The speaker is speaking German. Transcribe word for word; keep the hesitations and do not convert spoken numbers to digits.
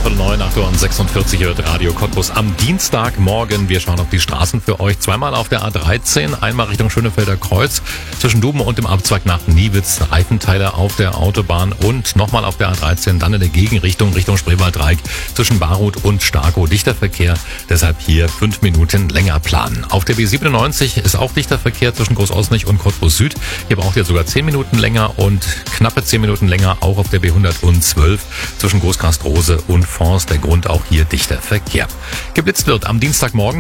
Viertel neun, acht Uhr und sechsundvierzig hört Radio Cottbus am Dienstagmorgen. Wir schauen auf die Straßen für euch. Zweimal auf der A dreizehn, einmal Richtung Schönefelder Kreuz zwischen Duben und dem Abzweig nach Niewitz. Reifenteile auf der Autobahn und nochmal auf der A dreizehn, dann in der Gegenrichtung Richtung Spreewaldreieck zwischen Barut und Starkow. Dichter Verkehr, deshalb hier fünf Minuten länger planen. Auf der B siebenundneunzig ist auch dichter Verkehr zwischen Großausnich und Cottbus Süd. Hier braucht ihr sogar zehn Minuten länger und knappe zehn Minuten länger auch auf der B hundertzwölf zwischen Großkastrose und Forst. Der Grund auch hier dichter Verkehr. Geblitzt wird am Dienstagmorgen